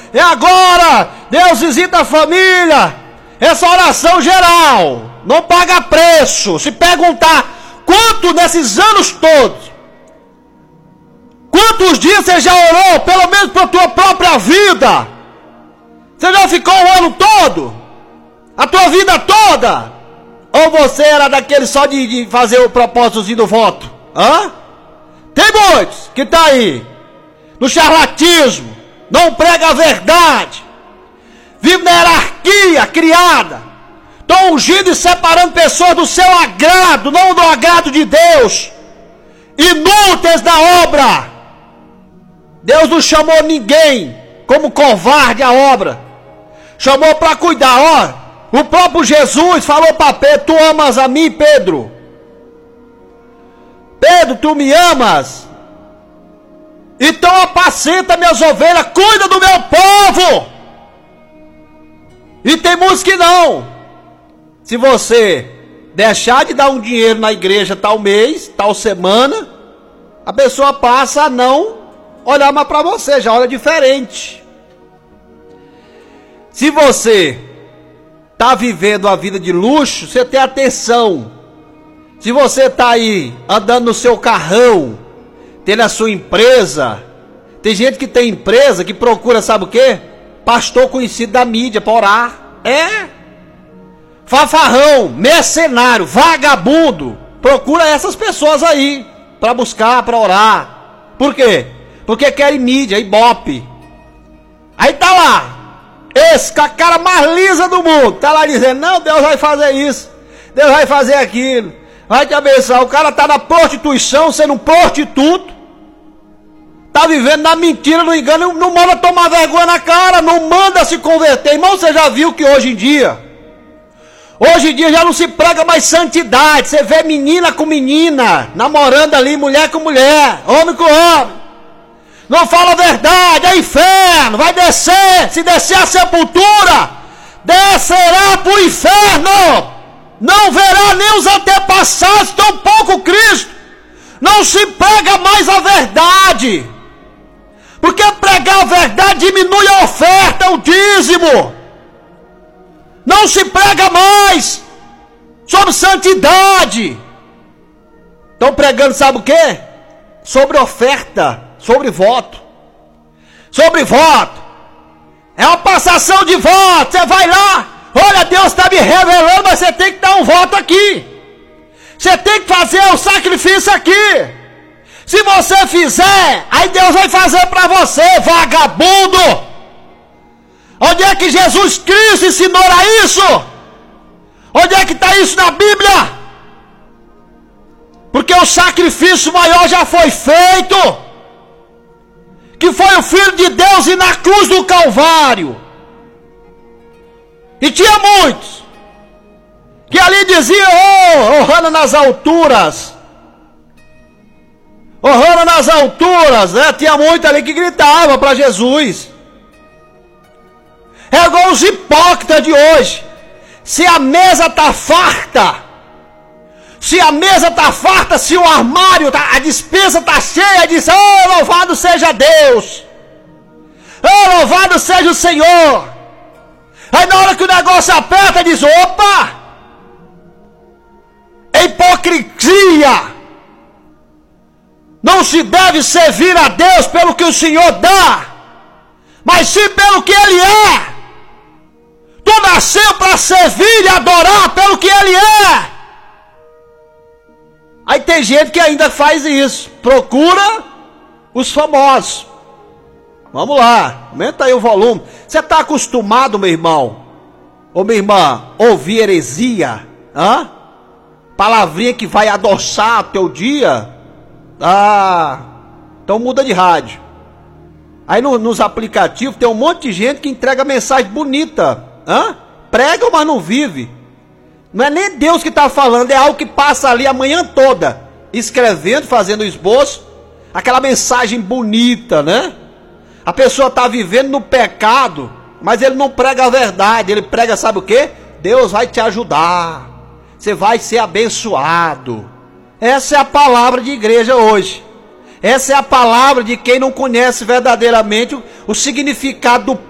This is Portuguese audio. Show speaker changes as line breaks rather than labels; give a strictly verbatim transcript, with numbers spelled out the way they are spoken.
é agora, Deus visita a família. Essa oração geral, não paga preço. Se perguntar quanto nesses anos todos, quantos dias você já orou, pelo menos para a tua própria vida? Você já ficou o ano todo? A tua vida toda? Ou você era daquele só de, de fazer o propósitozinho do voto? Hã? Tem muitos que tá aí no charlatismo, não prega a verdade, vive na hierarquia criada, estão ungindo e separando pessoas do seu agrado, não do agrado de Deus, inúteis da obra. Deus não chamou ninguém como covarde à obra, chamou para cuidar. Ó, o próprio Jesus falou para Pedro: tu amas a mim, Pedro? Pedro, tu me amas? Então apacenta minhas ovelhas, cuida do meu povo. E tem muitos que não. Se você deixar de dar um dinheiro na igreja tal mês, tal semana, a pessoa passa a não olhar mais para você, já olha diferente. Se você está vivendo a vida de luxo, você tem atenção. Se você está aí andando no seu carrão, tendo a sua empresa, tem gente que tem empresa que procura, sabe o quê? Pastor conhecido da mídia para orar. É fafarrão, mercenário, vagabundo, procura essas pessoas aí para buscar, para orar. Por quê? Porque querem mídia, ibope. Aí tá lá esse com a cara mais lisa do mundo, tá lá dizendo: não, Deus vai fazer isso, Deus vai fazer aquilo, vai te abençoar. O cara tá na prostituição, sendo um prostituto, tá vivendo na mentira, no engano, não manda tomar vergonha na cara, não manda se converter. Irmão, você já viu que hoje em dia, hoje em dia já não se prega mais santidade. Você vê menina com menina, namorando ali, mulher com mulher, homem com homem. Não fala a verdade, é inferno, vai descer. Se descer a sepultura, descerá para o inferno. Não verá nem os antepassados, tampouco Cristo. Não se prega mais a verdade, porque pregar a verdade diminui a oferta, o dízimo. Não se prega mais sobre santidade. Estão pregando, sabe o quê? Sobre oferta, sobre voto. Sobre voto. É uma passação de voto. Você vai lá, olha, Deus está me revelando, mas você tem que dar um voto aqui. Você tem que fazer o sacrifício aqui. Se você fizer, aí Deus vai fazer para você, vagabundo. Onde é que Jesus Cristo ensinou a isso? Onde é que está isso na Bíblia? Porque o sacrifício maior já foi feito, que foi o Filho de Deus ir na cruz do Calvário. E tinha muitos que ali diziam: oh, Ohana nas alturas, Ohana nas alturas, né? Tinha muito ali que gritava para Jesus. É igual os hipócritas de hoje. Se a mesa está farta, se a mesa está farta, se o armário, tá, a despensa está cheia, diz: oh, louvado seja Deus, oh, louvado seja o Senhor. Aí na hora que o negócio aperta, diz: opa, é hipocrisia. Não se deve servir a Deus pelo que o Senhor dá, mas sim pelo que Ele é. Tu nasceu para servir e adorar pelo que Ele é. Aí tem gente que ainda faz isso, procura os famosos. Vamos lá, aumenta aí o volume. Você está acostumado, meu irmão, ou minha irmã, ouvir heresia? Hã? Palavrinha que vai adoçar o teu dia? Ah, então muda de rádio. Aí no, nos aplicativos tem um monte de gente que entrega mensagem bonita. Hã? Prega, mas não vive. Não é nem Deus que está falando, é algo que passa ali a manhã toda, escrevendo, fazendo esboço, aquela mensagem bonita, né? A pessoa está vivendo no pecado, mas ele não prega a verdade, ele prega, sabe o quê? Deus vai te ajudar, você vai ser abençoado. Essa é a palavra de igreja hoje. Essa é a palavra de quem não conhece verdadeiramente o, o significado do